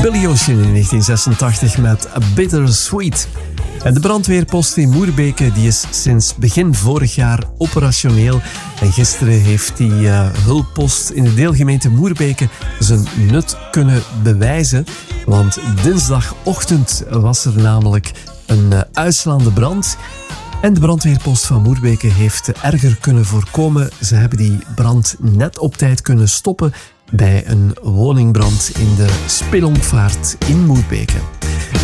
Billy Ocean in 1986 met Bittersweet. En de brandweerpost in Moerbeke die is sinds begin vorig jaar operationeel. En gisteren heeft die hulppost in de deelgemeente Moerbeke zijn nut kunnen bewijzen. Want dinsdagochtend was er namelijk een uitslaande brand. En de brandweerpost van Moerbeke heeft erger kunnen voorkomen. Ze hebben die brand net op tijd kunnen stoppen bij een woningbrand in de Spelonvaart in Moerbeke.